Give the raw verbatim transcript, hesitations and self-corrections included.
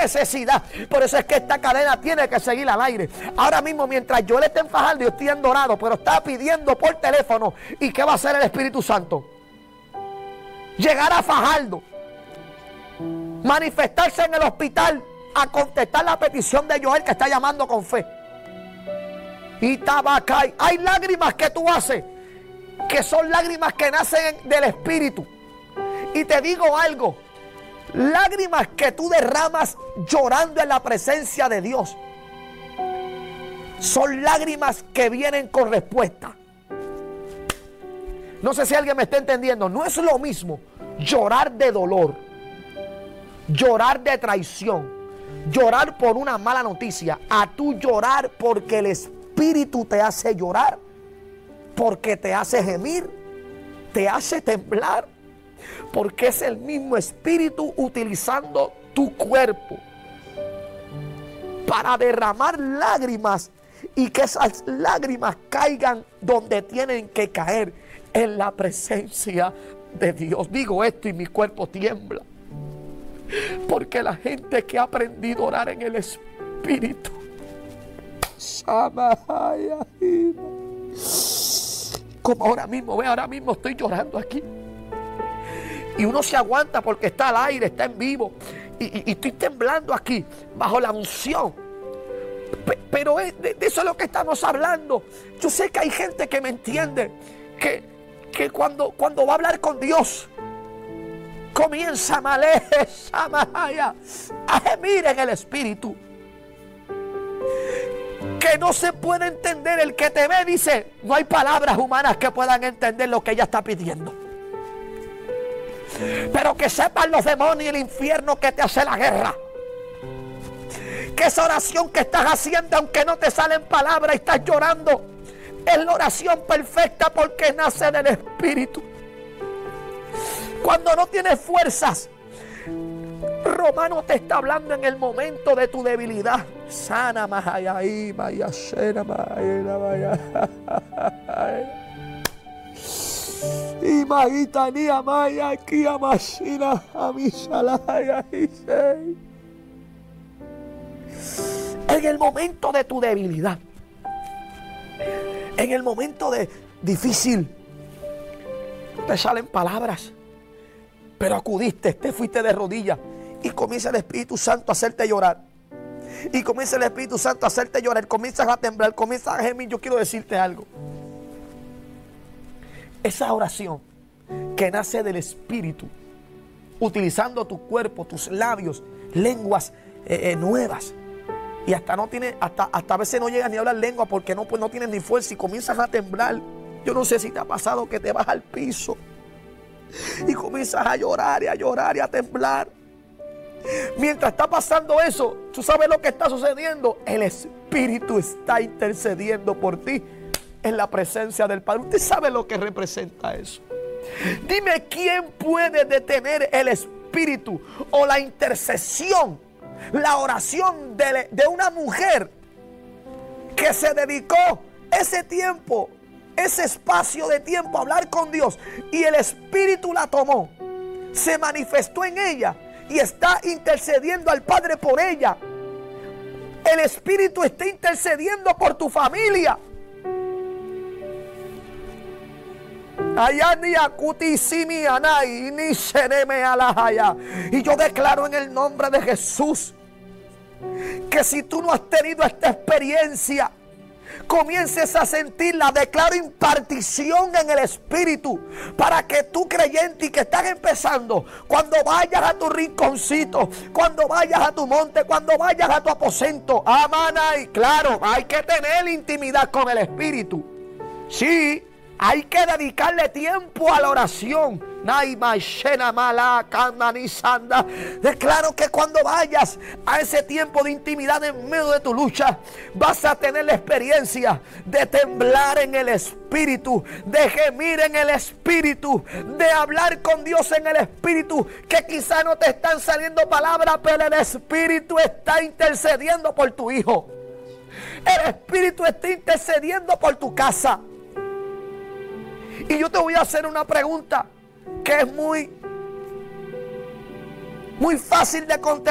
necesidad. Por eso es que esta cadena tiene que seguir al aire. Ahora mismo, mientras yo le esté en Fajardo, yo estoy en Dorado, pero está pidiendo por teléfono. ¿Y qué va a hacer el Espíritu Santo? Llegar a Fajardo, manifestarse en el hospital, a contestar la petición de Joel, que está llamando con fe. Y tabacay, hay lágrimas que tú haces, que son lágrimas que nacen del Espíritu. Y te digo algo, lágrimas que tú derramas llorando en la presencia de Dios, son lágrimas que vienen con respuesta. No sé si alguien me está entendiendo. No es lo mismo llorar de dolor, llorar de traición, llorar por una mala noticia, a tú llorar porque el Espíritu te hace llorar, porque te hace gemir, te hace temblar, porque es el mismo Espíritu utilizando tu cuerpo para derramar lágrimas, y que esas lágrimas caigan donde tienen que caer, en la presencia de Dios. Digo esto y mi cuerpo tiembla, porque la gente que ha aprendido a orar en el Espíritu, como ahora mismo, ve, ahora mismo estoy llorando aquí, y uno se aguanta porque está al aire, está en vivo, y, y, y estoy temblando aquí bajo la unción. P- pero es de, de eso es lo que estamos hablando. Yo sé que hay gente que me entiende, que que cuando, cuando va a hablar con Dios, comienza a maleje, a gemir en el Espíritu, que no se puede entender. El que te ve dice, no hay palabras humanas que puedan entender lo que ella está pidiendo, pero que sepan los demonios y el infierno que te hace la guerra, que esa oración que estás haciendo, aunque no te salen palabras y estás llorando, es la oración perfecta, porque nace del Espíritu. Cuando no tienes fuerzas, Romano te está hablando en el momento de tu debilidad. Sana mahayai, mayashena mahayena y mahitania maya kia mashina amishalaya isei. En el momento de tu debilidad, en el momento de difícil, te salen palabras, pero acudiste, te fuiste de rodillas, y comienza el Espíritu Santo a hacerte llorar. Y comienza el Espíritu Santo a hacerte llorar, comienzas a temblar, comienzas a gemir. Yo quiero decirte algo. Esa oración que nace del Espíritu, utilizando tu cuerpo, tus labios, lenguas eh, eh, nuevas, y hasta no tiene, hasta, hasta a veces no llegas ni a hablar lengua, porque no, pues no tienes ni fuerza y comienzas a temblar. Yo no sé si te ha pasado que te vas al piso y comienzas a llorar y a llorar y a temblar. Mientras está pasando eso, ¿tú sabes lo que está sucediendo? El Espíritu está intercediendo por ti en la presencia del Padre. ¿Usted sabe lo que representa eso? Dime, ¿quién puede detener el Espíritu o la intercesión, la oración de, de una mujer que se dedicó ese tiempo, ese espacio de tiempo a hablar con Dios, y el Espíritu la tomó, se manifestó en ella y está intercediendo al Padre por ella? El Espíritu está intercediendo por tu familia. Y yo declaro en el nombre de Jesús que si tú no has tenido esta experiencia, comiences a sentirla. Declaro impartición en el Espíritu para que tú, creyente y que estás empezando, cuando vayas a tu rinconcito, cuando vayas a tu monte, cuando vayas a tu aposento, amana, y claro, hay que tener intimidad con el Espíritu. Sí, hay que dedicarle tiempo a la oración. Declaro que cuando vayas a ese tiempo de intimidad en medio de tu lucha, vas a tener la experiencia de temblar en el Espíritu, de gemir en el Espíritu, de hablar con Dios en el Espíritu, que quizá no te están saliendo palabras, pero el Espíritu está intercediendo por tu hijo. El Espíritu está intercediendo por tu casa. Y yo te voy a hacer una pregunta que es muy, muy fácil de contestar.